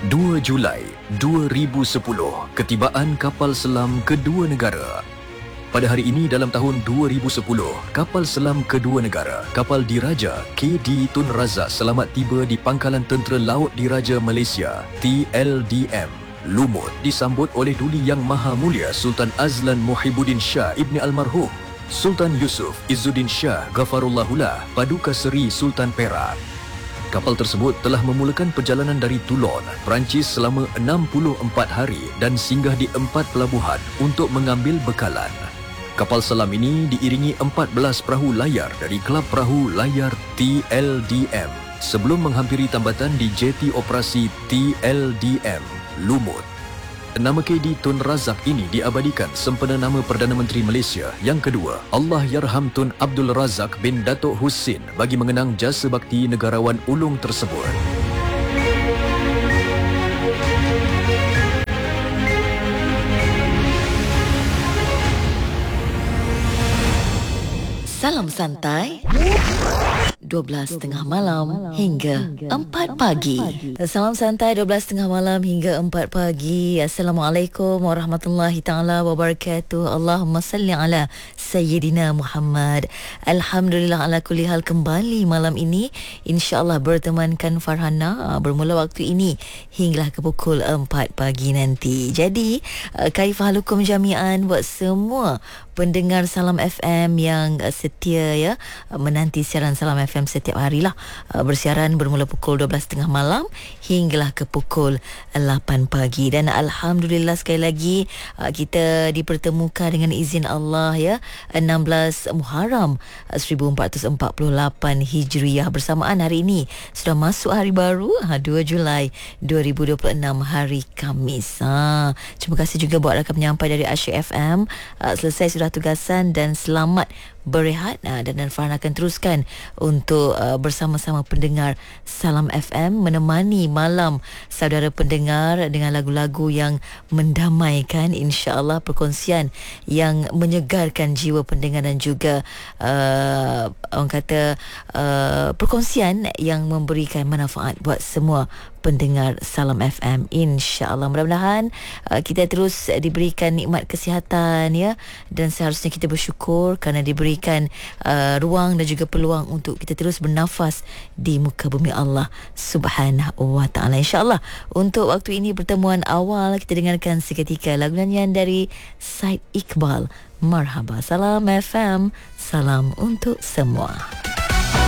2 Julai 2010, ketibaan kapal selam kedua negara. Pada hari ini dalam tahun 2010, kapal selam kedua negara, kapal Diraja KD Tun Razak selamat tiba di Pangkalan Tentera Laut Diraja Malaysia TLDM Lumut, disambut oleh Duli Yang Maha Mulia Sultan Azlan Muhibbuddin Shah Ibni Almarhum, Sultan Yusuf Izzuddin Shah Ghafarullahullah Paduka Seri Sultan Perak. Kapal tersebut telah memulakan perjalanan dari Toulon, Perancis selama 64 hari dan singgah di 4 pelabuhan untuk mengambil bekalan. Kapal selam ini diiringi 14 perahu layar dari Kelab Perahu Layar TLDM sebelum menghampiri tambatan di jeti operasi TLDM Lumut. Nama KD Tun Razak ini diabadikan sempena nama Perdana Menteri Malaysia yang kedua, Allahyarham Tun Abdul Razak bin Datuk Husin, bagi mengenang jasa bakti negarawan ulung tersebut. Salam santai 12.30 malam hingga 4 pagi. Salam santai 12.30 malam hingga 4 pagi. Assalamualaikum warahmatullahi taala wabarakatuh. Allahumma salli ala Sayyidina Muhammad. Alhamdulillah ala kulli hal, kembali malam ini insya-Allah bertemankan Farhana bermula waktu ini hinggalah ke pukul 4 pagi nanti. Jadi kaifahalukum jami'an buat semua pendengar Salam FM yang setia ya, menanti siaran Salam FM setiap hari lah, bersiaran bermula pukul 12.30 malam hinggalah ke pukul 8 pagi. Dan alhamdulillah sekali lagi kita dipertemukan dengan izin Allah ya, 16 Muharram 1448 Hijriah, bersamaan hari ini sudah masuk hari baru 2 Julai 2026 hari Khamis. Terima kasih juga buat rakan penyampai dari Asyik FM, selesai sudah tugasan dan selamat berehat. Dan Farhan akan teruskan untuk bersama-sama pendengar Salam FM, menemani malam saudara pendengar dengan lagu-lagu yang mendamaikan, insya-Allah perkongsian yang menyegarkan jiwa pendengar dan juga orang kata perkongsian yang memberikan manfaat buat semua pendengar Salam FM, insya-Allah. Mudah-mudahan kita terus diberikan nikmat kesihatan ya, dan seharusnya kita bersyukur kerana diberikan ruang dan juga peluang untuk kita terus bernafas di muka bumi Allah Subhanahu wa taala. Insya-Allah untuk waktu ini pertemuan awal kita dengarkan seketika lagu nyanyian dari Said Iqbal, Marhaba. Salam FM, salam untuk semua.